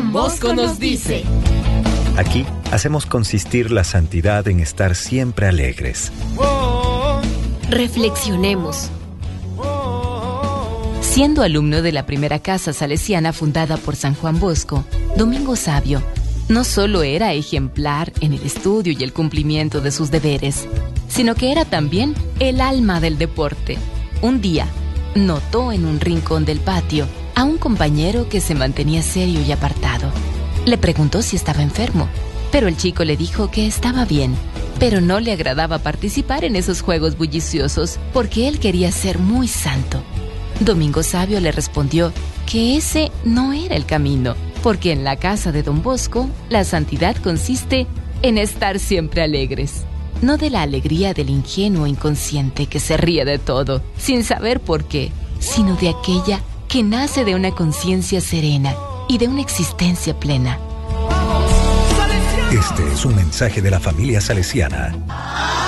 Don Bosco nos dice. Aquí hacemos consistir la santidad en estar siempre alegres. Reflexionemos. Siendo alumno de la primera casa salesiana fundada por San Juan Bosco, Domingo Sabio no solo era ejemplar en el estudio y el cumplimiento de sus deberes, sino que era también el alma del deporte. Un día, notó en un rincón del patio a un compañero que se mantenía serio y apartado. Le preguntó si estaba enfermo, pero el chico le dijo que estaba bien, pero no le agradaba participar en esos juegos bulliciosos porque él quería ser muy santo. Domingo Sabio le respondió que ese no era el camino, porque en la casa de Don Bosco, la santidad consiste en estar siempre alegres. No de la alegría del ingenuo inconsciente que se ríe de todo, sin saber por qué, sino de aquella que nace de una conciencia serena y de una existencia plena. Este es un mensaje de la familia salesiana.